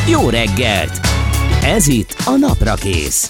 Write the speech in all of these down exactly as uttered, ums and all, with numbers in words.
Jó reggelt! Ez itt a Naprakész.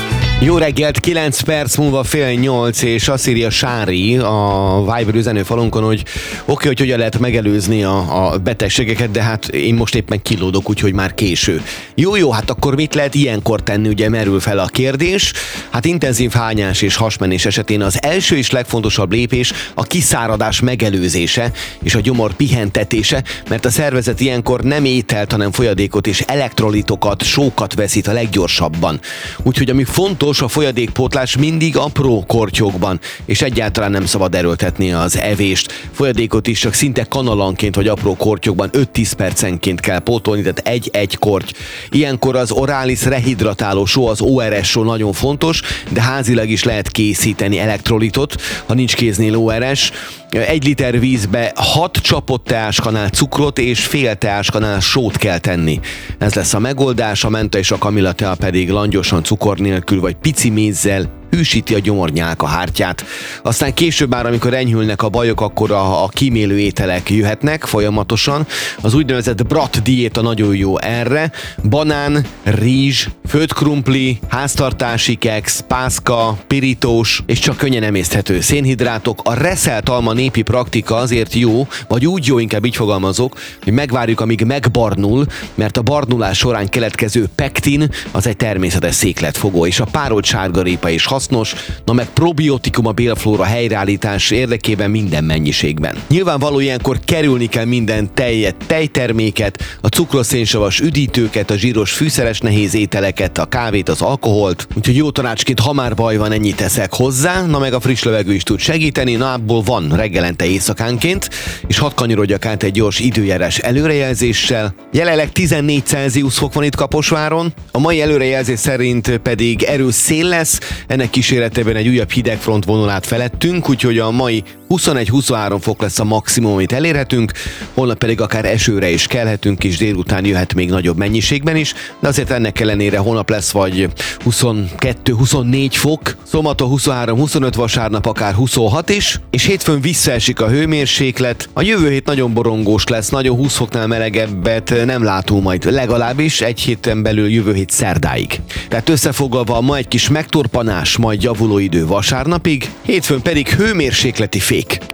Jó reggelt, kilenc perc múlva fél nyolc, és azt írja Sári a Viber üzenőfalunkon, hogy oké, okay, hogy hogyan lehet megelőzni a, a betegségeket, de hát én most éppen kilódok, úgyhogy már késő. Jó, jó, hát akkor mit lehet ilyenkor tenni, ugye merül fel a kérdés. Hát intenzív hányás és hasmenés esetén az első és legfontosabb lépés a kiszáradás megelőzése és a gyomor pihentetése, mert a szervezet ilyenkor nem ételt, hanem folyadékot és elektrolitokat, sókat veszít a leggyorsabban. Úgyhogy ami fontos, a folyadékpótlás mindig apró kortyokban, és egyáltalán nem szabad erőltetni az evést. Folyadékot is csak szinte kanalanként vagy apró kortyokban öt-tíz percenként kell pótolni, tehát egy-egy korty. Ilyenkor az orális rehidratáló só, az o er es só nagyon fontos, de házilag is lehet készíteni elektrolitot, ha nincs kéznél o er es. Egy liter vízbe hat csapott teáskanál cukrot és fél teáskanál sót kell tenni. Ez lesz a megoldás, a menta és a kamillatea pedig langyosan cukor nélkül vagy pici mézzel hűsíti a gyomornyálka hártyát. Aztán később már, amikor enyhülnek a bajok, akkor a, a kímélő ételek jöhetnek folyamatosan. Az úgynevezett brat diéta nagyon jó erre. Banán, rizs, földkrumpli, háztartási keksz, pászka, pirítós és csak könnyen emészthető szénhidrátok. A reszelt alma népi praktika azért jó, vagy úgy jó, inkább így fogalmazok, hogy megvárjuk, amíg megbarnul, mert a barnulás során keletkező pektin az egy természetes székletfogó, és a párolt sárgarépa is hasznos, na meg probiotikum a bélflóra helyreállítás érdekében minden mennyiségben. Nyilvánvaló ilyenkor kerülni kell minden tejet, tejterméket, a cukroszénsavas üdítőket, a zsíros fűszeres nehéz ételeket, a kávét, az alkoholt, úgyhogy jó tanácsként, ha már baj van, ennyit teszek hozzá, na meg a friss levegő is tud segíteni, na abból van reggelente éjszakánként, és hadd kanyarodjak át egy gyors időjárás előrejelzéssel. Jelenleg tizennégy Celsius fok van itt Kaposváron, a mai előrejelzés szerint pedig erős szél lesz, ennek kíséretében egy újabb hidegfront vonul át felettünk, úgyhogy a mai huszonegy-huszonhárom fok lesz a maximum, amit elérhetünk, holnap pedig akár esőre is kelhetünk, és délután jöhet még nagyobb mennyiségben is, de azért ennek ellenére holnap lesz vagy huszonkettő-huszonnégy fok, szombaton huszonhárom-huszonöt, vasárnap akár huszonhat is, és hétfőn visszaesik a hőmérséklet. A jövő hét nagyon borongós lesz, nagyon húsz foknál melegebbet nem látunk majd, legalábbis egy héten belül jövő hét szerdáig. Tehát összefoglalva, ma egy kis megtorpanás, majd javuló idő vasárnapig, hétfőn pedig hőmérsékleti fék.